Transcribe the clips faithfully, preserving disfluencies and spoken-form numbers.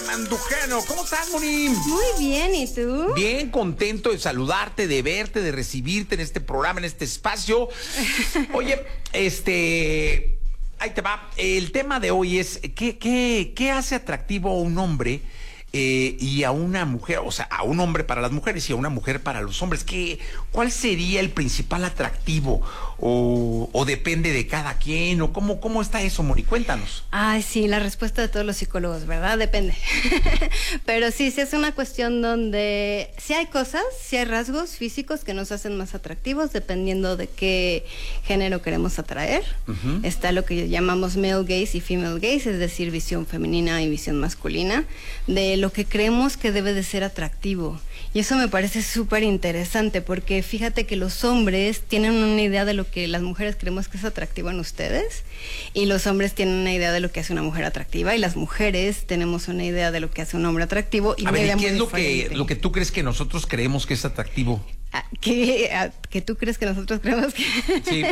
Mandujano. ¿Cómo estás, Moni? Muy bien, ¿y tú? Bien, contento de saludarte, de verte, de recibirte en este programa, en este espacio. Oye, este... ahí te va. El tema de hoy es, ¿qué, qué, qué hace atractivo a un hombre eh, y a una mujer? O sea, a un hombre para las mujeres y a una mujer para los hombres. ¿Qué, ¿Cuál sería el principal atractivo? O, o depende de cada quien, o cómo, cómo está eso, Moni, cuéntanos. Ay, sí, la respuesta de todos los psicólogos, ¿verdad? Depende. Pero sí, sí es una cuestión donde sí hay cosas, sí hay rasgos físicos que nos hacen más atractivos dependiendo de qué género queremos atraer. Uh-huh. Está lo que llamamos male gaze y female gaze, es decir, visión femenina y visión masculina, de lo que creemos que debe de ser atractivo. Y eso me parece súper interesante porque fíjate que los hombres tienen una idea de lo que las mujeres creemos que es atractivo en ustedes y los hombres tienen una idea de lo que hace una mujer atractiva y las mujeres tenemos una idea de lo que hace un hombre atractivo. Y a ver, ¿qué es lo que, lo que tú crees que nosotros creemos que es atractivo? ¿Qué, que tú crees que nosotros creemos que...? Sí.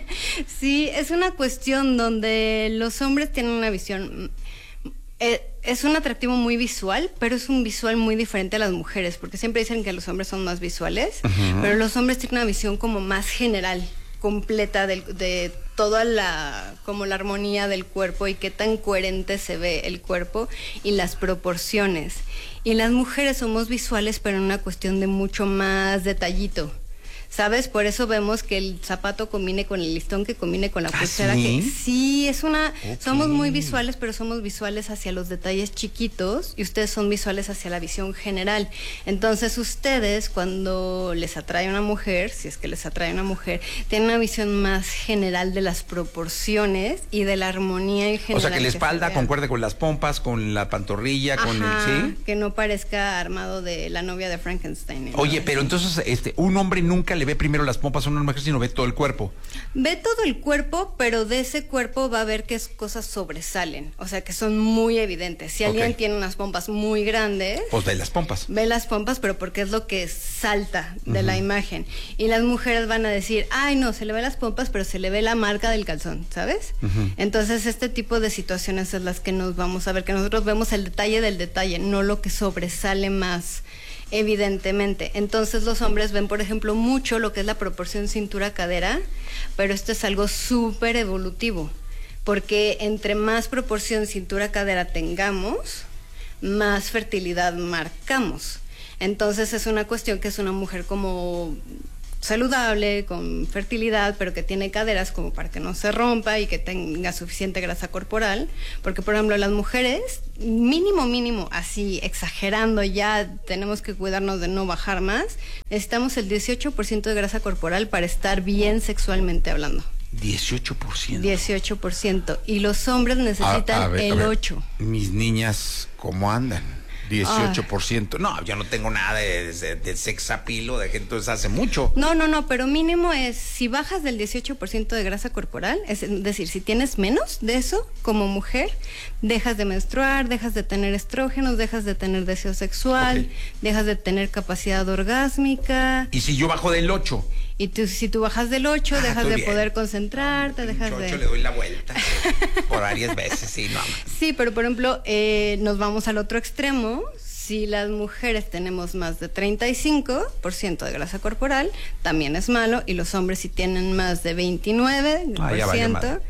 Sí, es una cuestión donde los hombres tienen una visión... Eh, es un atractivo muy visual, pero es un visual muy diferente a las mujeres, porque siempre dicen que los hombres son más visuales, uh-huh. Pero los hombres tienen una visión como más general, completa de, de toda la, como la armonía del cuerpo y qué tan coherente se ve el cuerpo y las proporciones. Y las mujeres somos visuales, pero en una cuestión de mucho más detallito. ¿Sabes? Por eso vemos que el zapato combine con el listón, que combine con la pulsera. ¿Ah, sí? Que sí, es una... Okay. Somos muy visuales, pero somos visuales hacia los detalles chiquitos y ustedes son visuales hacia la visión general. Entonces ustedes, cuando les atrae una mujer, si es que les atrae una mujer, tienen una visión más general de las proporciones y de la armonía en general. O sea, que la espalda que concuerde con las pompas, con la pantorrilla, Ajá, con el... ¿sí? Que no parezca armado de la novia de Frankenstein. Oye, ¿no? Pero entonces este, un hombre nunca le ve primero las pompas a una mujer, sino ve todo el cuerpo. Ve todo el cuerpo, pero de ese cuerpo va a ver qué cosas sobresalen, o sea, que son muy evidentes. Si alguien okay. tiene unas pompas muy grandes, pues ve las pompas. Ve las pompas, pero porque es lo que salta de uh-huh. la imagen. Y las mujeres van a decir, ay, no, se le ve las pompas, pero se le ve la marca del calzón, ¿sabes? Uh-huh. Entonces, este tipo de situaciones es las que nos vamos a ver, que nosotros vemos el detalle del detalle, no lo que sobresale más. Evidentemente. Entonces los hombres ven, por ejemplo, mucho lo que es la proporción cintura-cadera, pero esto es algo súper evolutivo, porque entre más proporción cintura-cadera tengamos, más fertilidad marcamos. Entonces es una cuestión que es una mujer como saludable, con fertilidad, pero que tiene caderas como para que no se rompa y que tenga suficiente grasa corporal, porque por ejemplo las mujeres, mínimo, mínimo, así exagerando ya, tenemos que cuidarnos de no bajar más, necesitamos el dieciocho por ciento de grasa corporal para estar bien sexualmente hablando. dieciocho por ciento. dieciocho por ciento. Y los hombres necesitan a, a ver, el ocho por ciento. Mis niñas, ¿cómo andan? dieciocho por ciento. Ah. No, yo no tengo nada de, de, de sex appeal o de que entonces hace mucho. No, no, no, pero mínimo es, si bajas del dieciocho por ciento de grasa corporal, es decir, si tienes menos de eso como mujer, dejas de menstruar, dejas de tener estrógenos, dejas de tener deseo sexual, okay. dejas de tener capacidad orgásmica. ¿Y si yo bajo del ocho? Y tú, si tú bajas del ocho, ah, dejas de bien. poder concentrarte, no, dejas de... ocho le doy la vuelta por varias veces, sí, no. Sí, pero por ejemplo, eh, nos vamos al otro extremo. Si las mujeres tenemos más de treinta y cinco por ciento de grasa corporal, también es malo. Y los hombres si tienen más de veintinueve por ciento, ah,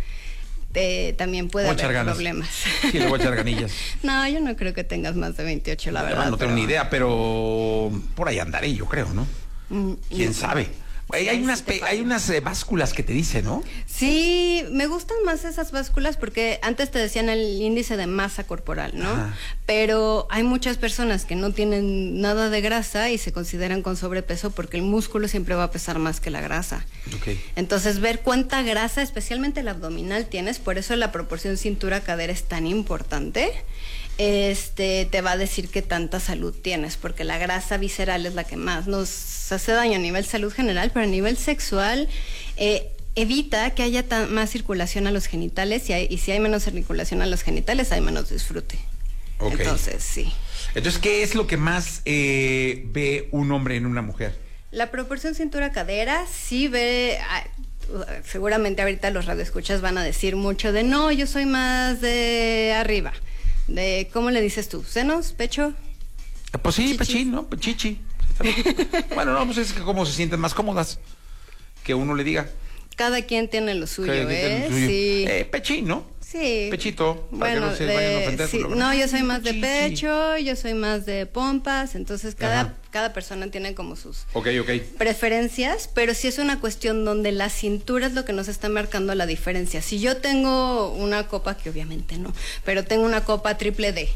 eh, también puede haber ganas. problemas. Sí, le voy a echar ganillas. No, yo no creo que tengas más de veintiocho, la verdad. No, no tengo pero... ni idea, pero por ahí andaré, yo creo, ¿no? Mm, ¿Quién mm. sabe? Hay, hay, unas, hay unas eh, básculas que te dicen, ¿no? Sí, me gustan más esas básculas porque antes te decían el índice de masa corporal, ¿no? Ajá. Pero hay muchas personas que no tienen nada de grasa y se consideran con sobrepeso porque el músculo siempre va a pesar más que la grasa. Okay. Entonces, ver cuánta grasa, especialmente el abdominal, tienes, por eso la proporción cintura-cadera es tan importante. Este te va a decir qué tanta salud tienes, porque la grasa visceral es la que más nos hace daño a nivel salud general, pero a nivel sexual eh, evita que haya tan, más circulación a los genitales y, hay, y si hay menos circulación a los genitales hay menos disfrute. Okay. Entonces, sí. Entonces, ¿qué es lo que más eh, ve un hombre en una mujer? La proporción cintura-cadera sí ve... seguramente ahorita los radioescuchas van a decir mucho de no, yo soy más de arriba. De, ¿cómo le dices tú? ¿Senos? ¿Pecho? Pues sí, Chichis. pechín, ¿no? Chichi. Bueno, no, pues es que cómo se sienten más cómodas que uno le diga. Cada quien tiene lo suyo, Que- que- ¿eh? que- suyo. Sí. Eh, pechín, ¿no? Sí. Pechito, para que Bueno, no se de- vayan a ofender sí, por lo- no, yo soy más de Chichi. pecho, yo soy más de pompas, entonces cada, Ajá. cada persona tiene como sus Ok, ok. preferencias, pero sí es una cuestión donde la cintura es lo que nos está marcando la diferencia. Si yo tengo una copa, que obviamente no, pero tengo una copa triple D,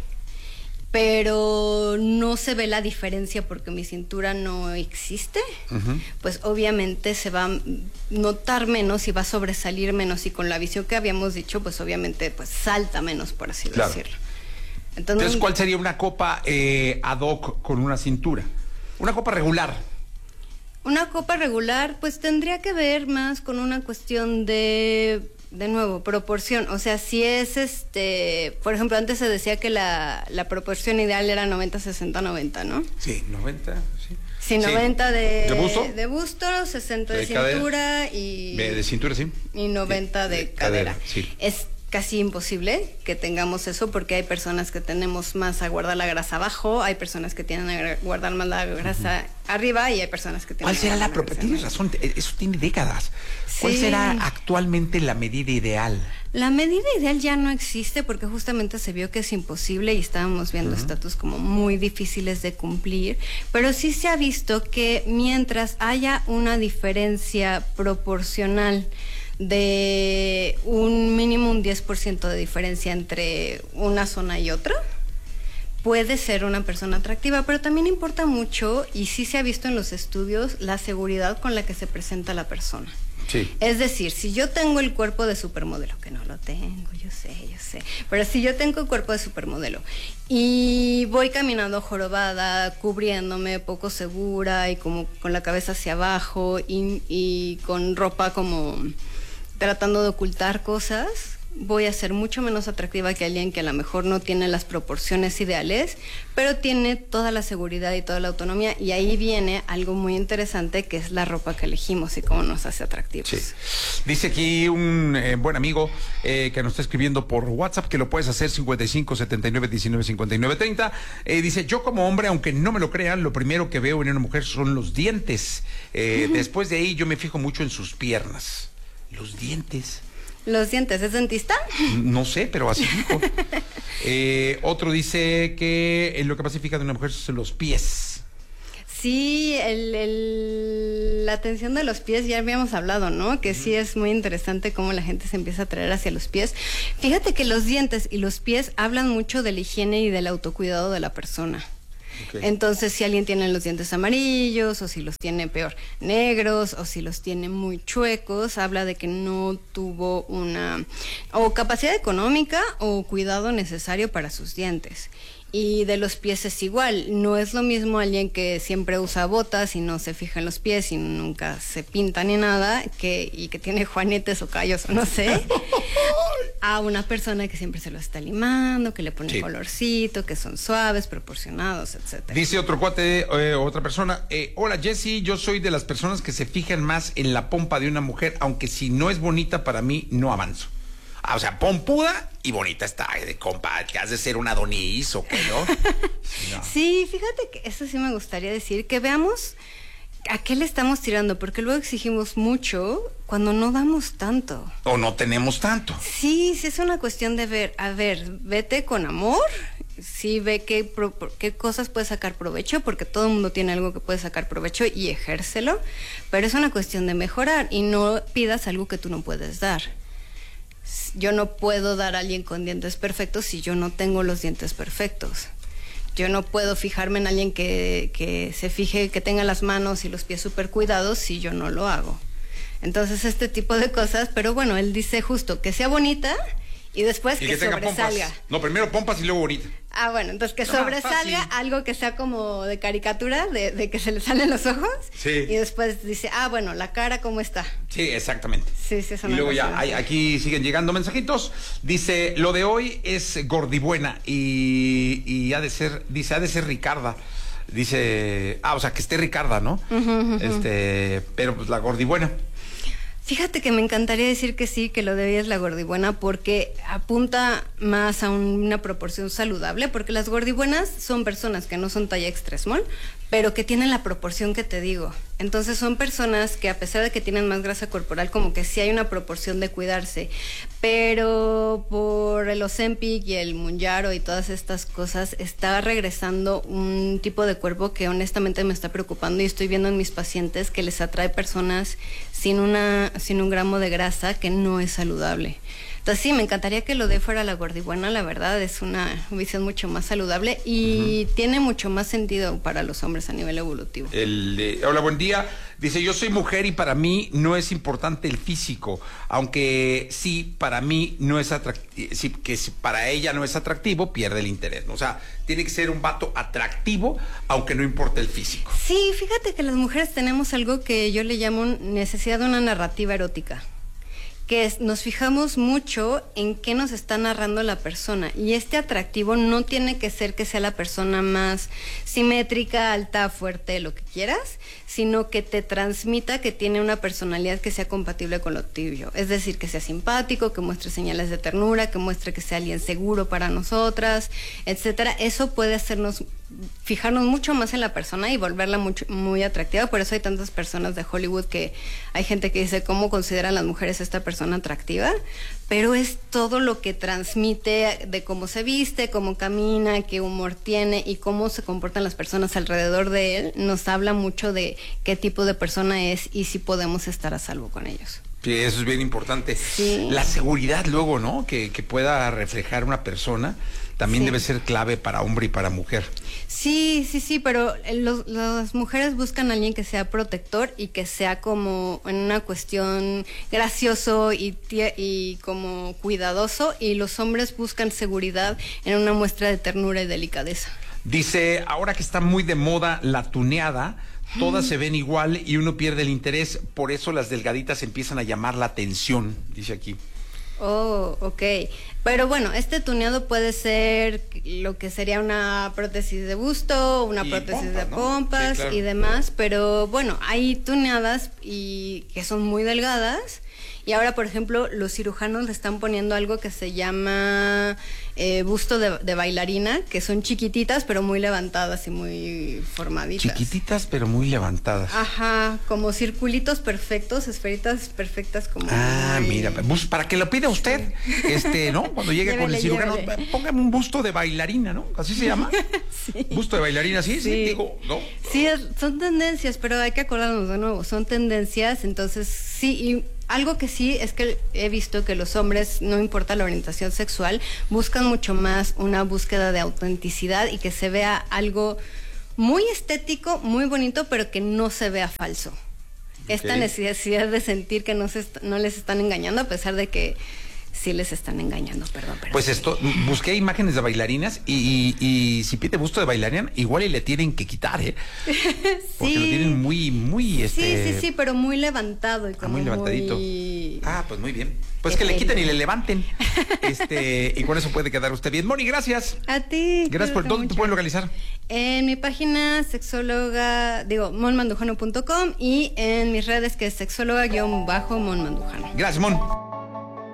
pero no se ve la diferencia porque mi cintura no existe, Ujú. pues obviamente se va a notar menos y va a sobresalir menos, y con la visión que habíamos dicho, pues obviamente pues salta menos, por así Claro. decirlo. Entonces, ¿cuál sería una copa eh, ad hoc con una cintura? Una copa regular. Una copa regular, pues tendría que ver más con una cuestión de, de nuevo, proporción. O sea, si es este, por ejemplo, antes se decía que la, la proporción ideal era noventa, sesenta, noventa, ¿no? Sí, noventa, sí. Sí, noventa de, ¿De busto? de busto, sesenta de, De cadera. cintura y, De, de cintura, sí. y noventa de, De cadera. cadera, sí. Es casi imposible que tengamos eso porque hay personas que tenemos más a guardar la grasa abajo, hay personas que tienen a guardar más la grasa arriba y hay personas que tienen ¿Cuál a será la guardar proporción? grasa Tienes arriba. razón, eso tiene décadas. ¿Cuál Sí. será actualmente la medida ideal? La medida ideal ya no existe porque justamente se vio que es imposible y estábamos viendo Ujú. estatus como muy difíciles de cumplir, pero sí se ha visto que mientras haya una diferencia proporcional de un mínimo un diez por ciento de diferencia entre una zona y otra, puede ser una persona atractiva, pero también importa mucho, y sí se ha visto en los estudios, la seguridad con la que se presenta la persona. Sí. Es decir, si yo tengo el cuerpo de supermodelo, que no lo tengo, yo sé, yo sé, pero si yo tengo el cuerpo de supermodelo y voy caminando jorobada, cubriéndome, poco segura y como con la cabeza hacia abajo y, y con ropa como tratando de ocultar cosas, voy a ser mucho menos atractiva que alguien que a lo mejor no tiene las proporciones ideales, pero tiene toda la seguridad y toda la autonomía, y ahí viene algo muy interesante que es la ropa que elegimos y cómo nos hace atractivos. Sí. Dice aquí un eh, buen amigo eh, que nos está escribiendo por WhatsApp que lo puedes hacer cincuenta y cinco, setenta y nueve, diecinueve, cincuenta y nueve, treinta. Eh, dice, yo como hombre, aunque no me lo crean, lo primero que veo en una mujer son los dientes. Eh, después de ahí yo me fijo mucho en sus piernas. Los dientes. Los dientes, ¿es dentista? No sé, pero así dijo. Eh, otro dice que eh, lo que más se fija de una mujer son los pies. Sí, el, el- la atención de los pies, ya habíamos hablado, ¿no? Que sí es muy interesante cómo la gente se empieza a atraer hacia los pies. Fíjate que los dientes y los pies hablan mucho de la higiene y del autocuidado de la persona. Ok. Entonces, si alguien tiene los dientes amarillos, o si los tiene peor negros, o si los tiene muy chuecos, habla de que no tuvo una o capacidad económica o cuidado necesario para sus dientes. Y de los pies es igual, no es lo mismo alguien que siempre usa botas y no se fija en los pies y nunca se pinta ni nada, que, y que tiene juanetes o callos o no sé, a una persona que siempre se lo está limando, que le pone Sí. colorcito, que son suaves, proporcionados, etcétera. Dice otro cuate, eh, otra persona, eh, hola Jessy, yo soy de las personas que se fijan más en la pompa de una mujer, aunque si no es bonita para mí, no avanzo. Ah, o sea, pompuda y bonita está, eh, de compa, que has de ser una Donis o qué, ¿no? Sí, no. Sí, fíjate que eso sí me gustaría decir, que veamos a qué le estamos tirando, porque luego exigimos mucho cuando no damos tanto. O no tenemos tanto. Sí, sí es una cuestión de ver, a ver, vete con amor, sí ve qué, pro- qué cosas puedes sacar provecho, porque todo el mundo tiene algo que puede sacar provecho y ejércelo, pero es una cuestión de mejorar y no pidas algo que tú no puedes dar. Yo no puedo dar a alguien con dientes perfectos si yo no tengo los dientes perfectos. Yo no puedo fijarme en alguien que, que se fije, que tenga las manos y los pies súper cuidados si yo no lo hago. Entonces, este tipo de cosas, pero bueno, él dice justo que sea bonita y después Y que, que tenga sobresalga. pompas. No, primero pompas y luego bonita. Ah, bueno, entonces que Ah, sobresalga fácil. algo que sea como de caricatura, de, de que se le salen los ojos. Sí. Y después dice, ah, bueno, la cara, ¿cómo está? Sí, exactamente. Sí, sí, es Y una luego ya, cuestión hay- así. aquí siguen llegando mensajitos. Dice, lo de hoy es gordibuena y, y ha de ser, dice, ha de ser Ricarda. Dice, ah, o sea, que esté Ricarda, ¿no? Este, pero pues la gordibuena. Fíjate que me encantaría decir que sí, que lo de hoy es la gordibuena, porque apunta más a un- una proporción saludable, porque las gordibuenas son personas que no son talla extra small, pero que tienen la proporción que te digo. Entonces son personas que a pesar de que tienen más grasa corporal, como que sí hay una proporción de cuidarse, pero por el Ozempic y el Mounjaro y todas estas cosas está regresando un tipo de cuerpo que honestamente me está preocupando, y estoy viendo en mis pacientes que les atrae personas sin una sin un gramo de grasa, que no es saludable. Entonces sí, me encantaría que lo de fuera la gordibuena, la verdad es una visión mucho más saludable y uh-huh. tiene mucho más sentido para los hombres a nivel evolutivo. El, eh, hola, buen día. Dice, yo soy mujer y para mí no es importante el físico, aunque sí, para mí no es atractivo, sí, que si para ella no es atractivo, pierde el interés. O sea, tiene que ser un vato atractivo, aunque no importe el físico. Sí, fíjate que las mujeres tenemos algo que yo le llamo necesidad de una narrativa erótica, que es, nos fijamos mucho en qué nos está narrando la persona, y este atractivo no tiene que ser que sea la persona más simétrica, alta, fuerte, lo que quieras, sino que te transmita que tiene una personalidad que sea compatible con lo tuyo, es decir, que sea simpático, que muestre señales de ternura, que muestre que sea alguien seguro para nosotras, etcétera. Eso puede hacernos fijarnos mucho más en la persona y volverla mucho, muy atractiva. Por eso hay tantas personas de Hollywood que hay gente que dice, ¿cómo consideran las mujeres a esta persona atractiva? Pero es todo lo que transmite, de cómo se viste, cómo camina, qué humor tiene y cómo se comportan las personas alrededor de él. Nos habla mucho de qué tipo de persona es y si podemos estar a salvo con ellos. Sí, eso es bien importante. Sí. La seguridad luego, ¿no? Que, que pueda reflejar una persona también sí. debe ser clave para hombre y para mujer. Sí, sí, sí, pero los, las mujeres buscan a alguien que sea protector y que sea como en una cuestión gracioso y, y como cuidadoso, y los hombres buscan seguridad en una muestra de ternura y delicadeza. Dice, ahora que está muy de moda la tuneada, todas se ven igual y uno pierde el interés, por eso las delgaditas empiezan a llamar la atención, dice aquí. Oh, ok. Pero bueno, este tuneado puede ser lo que sería una prótesis de busto, una y prótesis pompas, de pompas, ¿no? Sí, claro. Y demás, pero bueno, hay tuneadas y que son muy delgadas. Y ahora, por ejemplo, los cirujanos le están poniendo algo que se llama eh, busto de, de bailarina, que son chiquititas, pero muy levantadas y muy formaditas. Chiquititas, pero muy levantadas. Ajá, como circulitos perfectos, esferitas perfectas como... Ah, muy... mira, para que lo pida usted, este, ¿no? Cuando llegue llévele, con el cirujano, llévele. Póngame un busto de bailarina, ¿no? ¿Así se llama? Sí. Busto de bailarina, sí, sí, sí digo, ¿no? Sí, son tendencias, pero hay que acordarnos de nuevo, son tendencias, entonces sí, y... algo que sí es que he visto que los hombres, no importa la orientación sexual, buscan mucho más una búsqueda de autenticidad y que se vea algo muy estético, muy bonito, pero que no se vea falso. Okay. Esta necesidad de sentir que no, se no les están engañando, a pesar de que sí les están engañando, perdón. Pero pues sí. esto, busqué imágenes de bailarinas y, y, y si pide busto de bailarina, igual y le tienen que quitar, ¿eh? Sí. Porque lo tienen muy, muy, este... Sí, sí, sí, pero muy levantado y como ah, muy levantadito. Muy... Ah, pues muy bien. Pues que le quiten y le levanten. Este, y con eso puede quedar usted bien. Moni, gracias. A ti. Gracias por todo. ¿Te pueden localizar? En mi página sexóloga, digo, mon mandujano punto com, y en mis redes, que es sexóloga-mon mandujano. Gracias, Mon.